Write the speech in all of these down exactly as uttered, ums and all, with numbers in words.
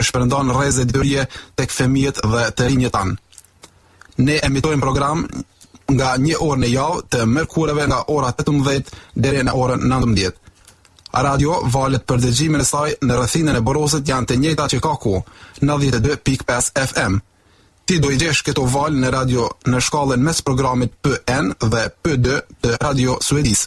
shpërndan rrezë ditorie tek fëmijët dhe të rinjët tanë. Ne emitojmë program nga një orë në javë të mërkureve nga ora tetëmbëdhjetë deri në orën nëntëmbëdhjetë. Radio valet për dëgjimin e saj në rrethinën e Borosit janë të njëjta që ka ku, nëntëdhjetë e dy pikë pesë F M. Ti do i gjesh këto val në radio në shkallën mes programit P N dhe P D të Radio Suedis.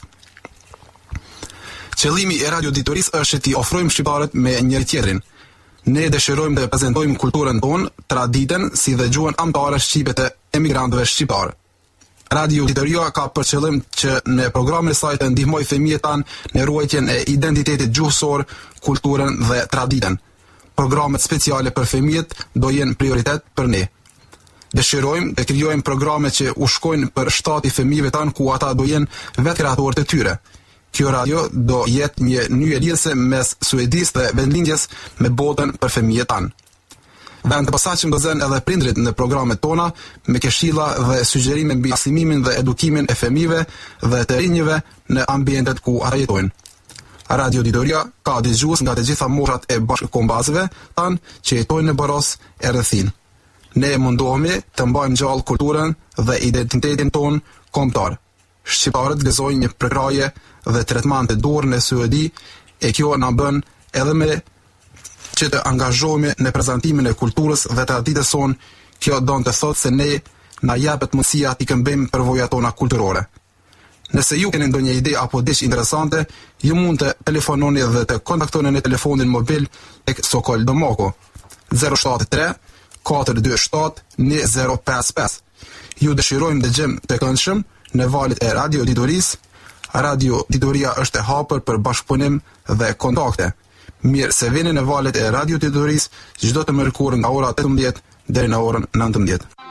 Qëllimi i radioditorisë është që t'i ofrojmë shqiptarët me njëri tjetrin. Ne dëshirojmë të prezantojmë kulturën tonë, traditën si dhe gjuhën amtare shqipe të emigrantëve shqiptarë. Radioditoria ka për qëllim që në programin e saj të ndihmojë fëmijët tanë në ruajtjen e identitetit gjuhësor, kulturën dhe traditën. Programet speciale për fëmijët do jenë prioritet për ne. Dëshirojmë të krijojmë programe që u shkojnë për shtati fëmijëve tanë ku ata do jenë vetë kreatorë të tyre. Kjo radio do jetë një nyje lidhëse mes Suedis dhe vendlindjes me botën për fëmijët tanë. Vend të posaçëm do zënë edhe prindrit në programet tona me këshilla dhe sugjerime mbi arsimimin dhe edukimin e fëmijëve dhe të rinjve në ambientet ku ata jetojnë. Radioditoria ka dëgjues nga të gjitha moshat e bashkëkombëtarëve tanë që jetojnë në Boros e rrethin. Ne mundohemi të mbajmë gjallë kulturën dhe identitetin ton kombëtar. Shqiptarët gëzojnë një përkraje dhe tretman të dorë në Suedi e kjo na bën edhe me që të angazhohemi në prezantimin e kulturës dhe traditës sonë. Kjo don të thotë se ne na japet mundësia t'i këmbejmë përvojat tona kulturore. Nëse ju keni ndonjë ide apo diçka interesante, ju mund të telefononi dhe të kontaktoni në telefonin mobil tek Sokol Domoko zero shtat tre katër dy shtat një zero pesë pesë. Ju dëshirojmë dëgjem të këndshëm në valët e radioditorisë. Radioditoria është e hapur për bashkëpunim dhe kontakte. Mirë se vini në valët e radioditorisë çdo të mërkurë nga ora tetëmbëdhjetë deri në orën nëntëmbëdhjetë.